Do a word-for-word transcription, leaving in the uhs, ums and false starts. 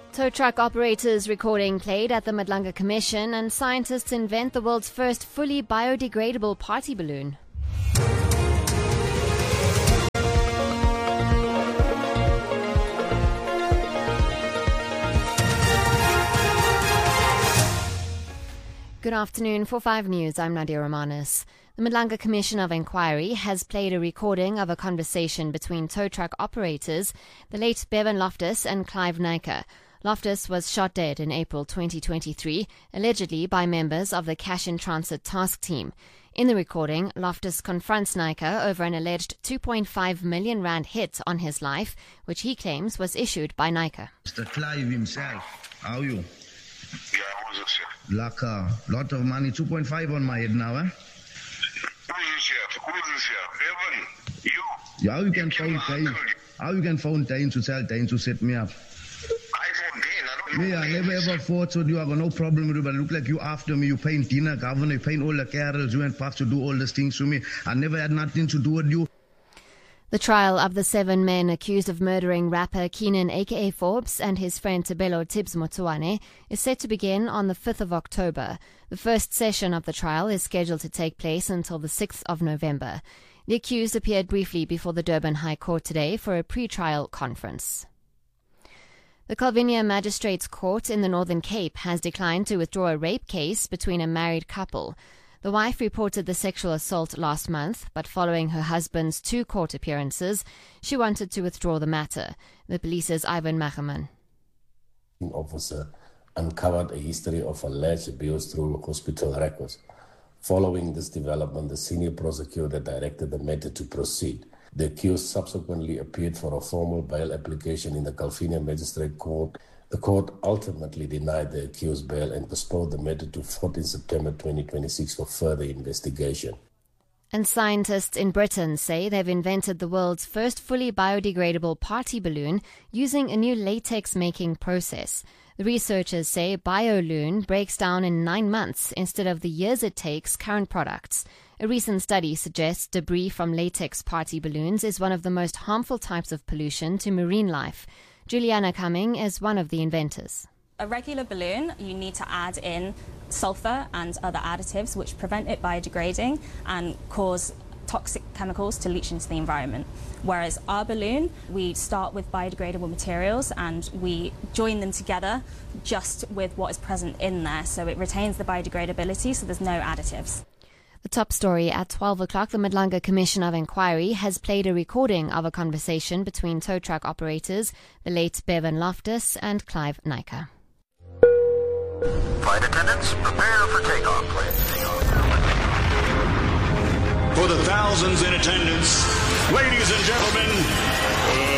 Tow truck operators recording played at the Madlanga Commission, and scientists invent the world's first fully biodegradable party balloon. Good afternoon. For five News, I'm Nadia Romanis. The Madlanga Commission of Inquiry has played a recording of a conversation between tow truck operators, the late Bevan Loftus and Clive Nyker. Loftus was shot dead in April twenty twenty-three, allegedly by members of the Cash in Transit task team. In the recording, Loftus confronts Nyker over an alleged two point five million rand hit on his life, which he claims was issued by Nyker. Mister Clive himself, how are you? Yeah, who's this here? Like a lot of money, two point five on my head now, eh? Who is this here? Who is this here? Evan, you? Yeah, how you can You phone can Dane? How you can phone Dane to tell Dane to set me up? I phone Dane, I don't Me, know. I Dane never is. ever fought with you. I got no problem with you, but it look like you after me. You paying dinner, governor, you paying all the carols. You went past to do all these things to me. I never had nothing to do with you. The trial of the seven men accused of murdering rapper Keenan aka Forbes and his friend Tebelo Tibbs Motsuane is set to begin on the fifth of October. The first session of the trial is scheduled to take place until the sixth of November. The accused appeared briefly before the Durban High Court today for a pre-trial conference. The Calvinia Magistrates Court in the Northern Cape has declined to withdraw a rape case between a married couple. The wife reported the sexual assault last month, but following her husband's two court appearances, she wanted to withdraw the matter. The police's Ivan Macherman. Officer uncovered a history of alleged abuse through hospital records. Following this development, the senior prosecutor directed the matter to proceed. The accused subsequently appeared for a formal bail application in the Calvinia Magistrate Court. The court ultimately denied the accused bail and postponed the matter to fourteenth September twenty twenty-six for further investigation. And scientists in Britain say they've invented the world's first fully biodegradable party balloon using a new latex-making process. The researchers say BioLoon breaks down in nine months instead of the years it takes current products. A recent study suggests debris from latex party balloons is one of the most harmful types of pollution to marine life. Juliana Cumming is one of the inventors. A regular balloon, you need to add in sulfur and other additives which prevent it biodegrading and cause toxic chemicals to leach into the environment. Whereas our balloon, we start with biodegradable materials and we join them together just with what is present in there, so it retains the biodegradability, so there's no additives. The top story at twelve o'clock, the Madlanga Commission of Inquiry has played a recording of a conversation between tow truck operators, the late Bevan Loftus and Clive Nyker. Flight attendants, prepare for takeoff, please. For the thousands in attendance, ladies and gentlemen,